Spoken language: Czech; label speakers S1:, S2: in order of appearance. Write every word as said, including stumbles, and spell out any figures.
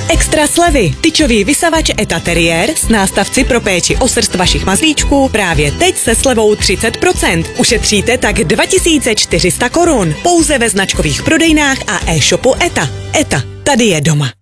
S1: Extra slevy. Tyčový vysavač Eta Terrier s nástavci pro péči o srst vašich mazlíčků právě teď se slevou třicet procent. Ušetříte tak dva tisíce čtyři sta korun. Pouze ve značkových prodejnách a e-shopu Eta. Eta. Tady je doma.